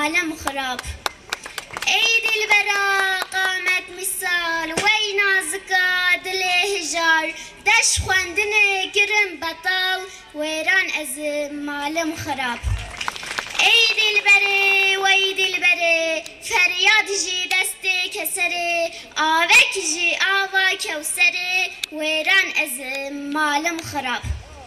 malum xarab. Ey dilbera qamet misal wey nazika dil hijar deş xwendine girin betal wêran ez malum xarab. Ey dilbere wey dilbere feryad jî destê keserê avek jî ava kewserê wêran ez malum xarab.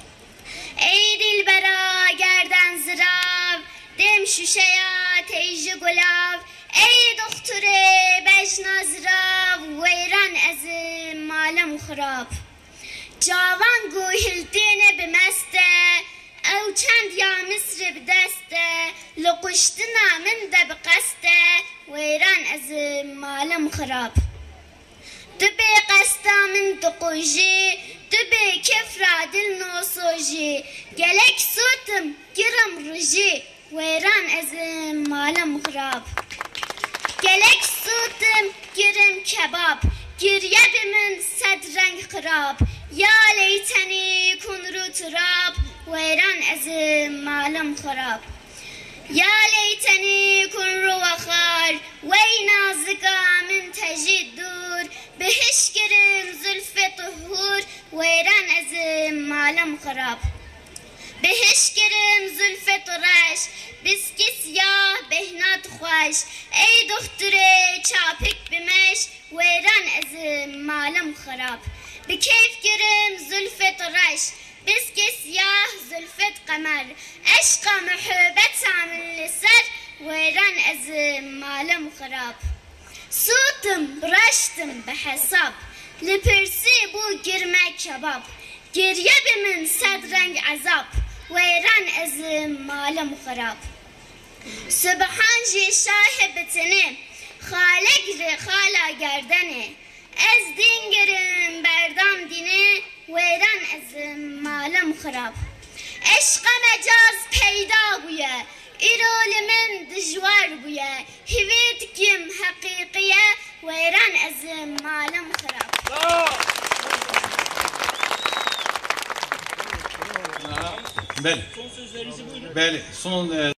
Ey dilbera gerden zirav dem şuşeya teyji gulav ey dokture beşna zirav wêran ez malum xarab. Cavan guhildine bimeste ew çend ya Misr bi deste li kuştina min de bi qeste wêran ez malum xarab. Tu bê qesta min diqujî tu bê kefra dil nosojî gelek sotim girim rujî wêran ez malum xarab. Gelek sotim girim kebab giriye bi min sed reng xarab ya leytenî kunru turab wêran ez malum xarab. Ya leytenî kunru vexar wey nazika min tejî dur bihiş girim zülfe tuhur wêran ez malum xarab. Bihiş girim zülfe tureş biskî siyah behnat xweş ey dokture çapik bimeş wêran ez malum xarab. Bi keyf girim zülfe tureş biskî siyah zülfet qemer eşqa muhabbeta min li ser wêran ez malum xarab. Sotim biraştim bi hesab li pirsî bû girme kebab geriye bi min sed reng ezab wêran ez malum xarab. Subhan jî şahê bitinê xale girê xala gerdenê ez din girim berdam dînê wêran ez malum xarab. Eşqa mecaz peyda bûye îro li min dijwar bûye hîvê dikim heqîqiye wêran ez malum xarab. Bəli. Bəli. Son